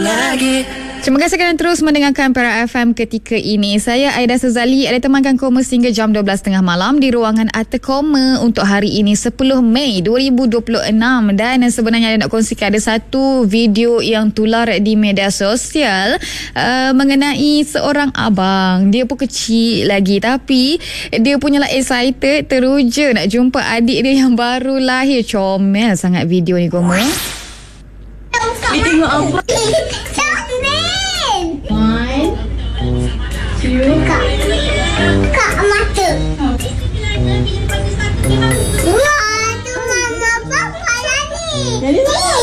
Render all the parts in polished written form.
lagi. Terima kasih kerana terus mendengarkan Perak FM ketika ini. Saya Aida Sezali ada temankan Koma sehingga jam 12.30 malam di ruangan Arta Koma untuk hari ini 10 Mei 2026. Dan sebenarnya ada nak kongsikan ada satu video yang tular di media sosial mengenai seorang abang. Dia pun kecil lagi tapi dia punyalah excited, teruja nak jumpa adik dia yang baru lahir. Comel sangat video ni Koma. Dia tengok apa? One, two, Kak mata. Wah, tu mama papa lagi. Jadi apa?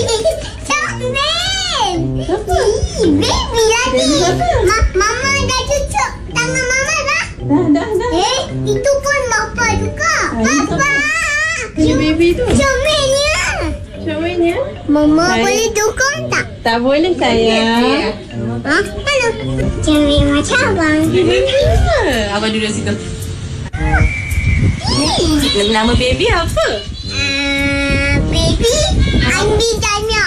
Comel. Apa? Baby lagi. Baby apa? Mama dah cucuk tangan mama dah. Dah. Itu pun bapa juga. Papa. Ini baby tu. Comelnya. Comelnya. Mama Baik. boleh dukung tak? Tak boleh sayang. Ha? Halo. Comel macam abang. Abang duduk situ. Nama baby apa? Baby Andi Danya.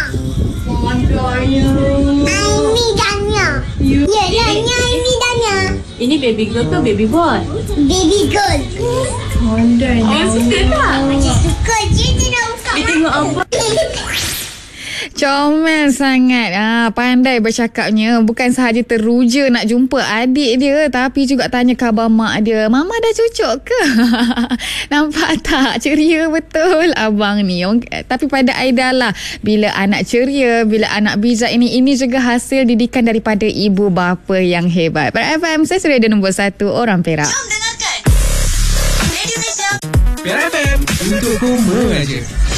Andi Danya. Ya, Danya Andi Danya. Ini baby girl ke baby boy? Baby girl. Dia suka tak? Suka je dia nak buka. Dia tengok apa? Comel sangat. Pandai bercakapnya. Bukan sahaja teruja nak jumpa adik dia, tapi juga tanya khabar mak dia. Mama dah cucuk ke? Nampak tak? Ceria betul abang ni. Tapi pada Aida lah, bila anak ceria, bila anak bijak ini juga hasil didikan daripada ibu bapa yang hebat. Perak FM, saya sudah ada nombor 1 orang Perak. Perak FM untuk Koma aja.